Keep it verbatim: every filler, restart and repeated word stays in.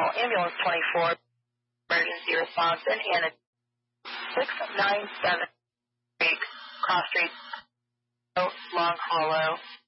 call ambulance twenty-four, emergency response in Hannah, six nine seven Creek, Cross Street, Long Hollow.